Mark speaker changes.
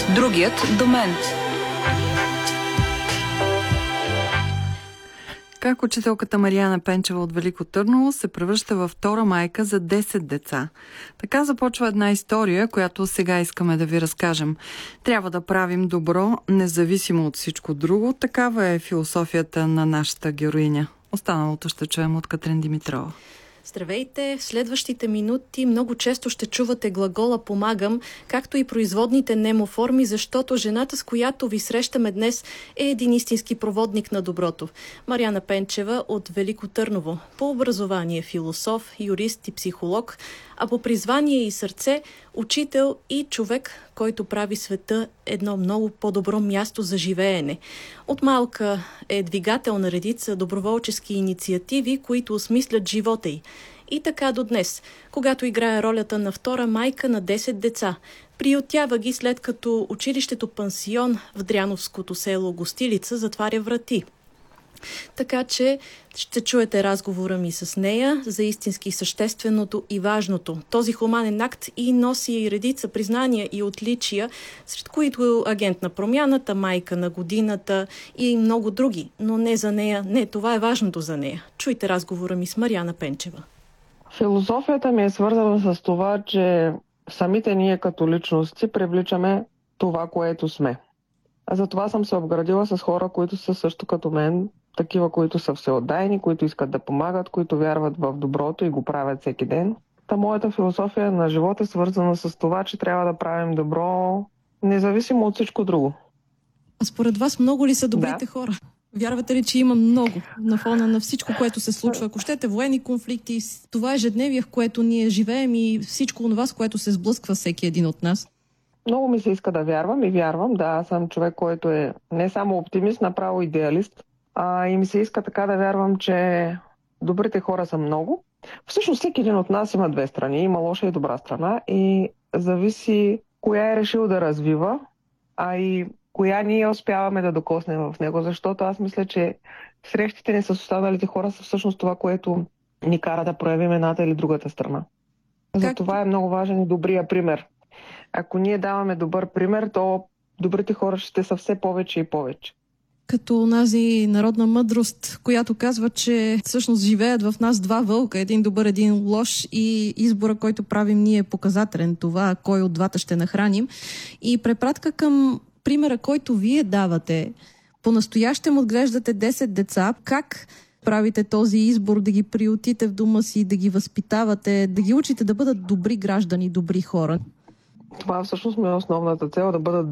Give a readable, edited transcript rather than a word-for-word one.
Speaker 1: Другият до мен.
Speaker 2: Как учителката Мариана Пенчева от Велико Търново се превръща във втора майка за 10 деца. Така започва една история, която сега искаме да ви разкажем. Трябва да правим добро, независимо от всичко друго. Такава е философията на нашата героиня. Останалото ще чуем от Катрин Димитрова.
Speaker 3: Здравейте! В следващите минути много често ще чувате глагола «помагам», както и производните немоформи, защото жената, с която ви срещаме днес, е един истински проводник на доброто. Мариана Пенчева от Велико Търново. По образование философ, юрист и психолог, а по призвание и сърце учител и човек, който прави света едно много по-добро място за живеене. От малка е двигател на редица доброволчески инициативи, които осмислят живота й. И така до днес, когато играе ролята на втора майка на 10 деца. Приютява ги, след като училището пансион в Дряновското село Гостилица затваря врати. Така че ще чуете разговора ми с нея за истински същественото и важното. Този хуманен акт и носи и редица признания и отличия, сред които агент на промяната, майка на годината и много други. Но не за нея. Не, това е важното за нея. Чуйте разговора ми с Мариана Пенчева.
Speaker 4: Философията ми е свързана с това, че самите ние като личности привличаме това, което сме. Затова съм се обградила с хора, които са също като мен, такива, които са всеотдайни, които искат да помагат, които вярват в доброто и го правят всеки ден. Моята философия на живота е свързана с това, че трябва да правим добро, независимо от всичко друго.
Speaker 3: А според вас много ли са добрите хора? Вярвате ли, че има много на фона на всичко, което се случва? Ако щете военни конфликти, това е ежедневие, в което ние живеем и всичко това, с което се сблъсква всеки един от нас.
Speaker 4: Много ми се иска да вярвам и вярвам. Да, аз съм човек, който е не само оптимист, направо идеалист. И ми се иска така да вярвам, че добрите хора са много. Всъщност всеки един от нас има две страни. Има лоша и добра страна. И зависи коя е решил да развива, а и коя ние успяваме да докоснем в него. Защото аз мисля, че срещите ни с останалите хора са всъщност това, което ни кара да проявим едната или другата страна. Затова е много важен и добрия пример. Ако ние даваме добър пример, то добрите хора ще са все повече и повече.
Speaker 3: Като онази народна мъдрост, която казва, че всъщност живеят в нас два вълка, един добър, един лош, и избора, който правим ние, е показателен. Това, кой от двата ще нахраним. И препратка към примера, който вие давате. По-настоящем отглеждате 10 деца. Как правите този избор да ги приютите в дома си, да ги възпитавате, да ги учите да бъдат добри граждани, добри хора?
Speaker 4: Това всъщност ми е основната цел, да бъдат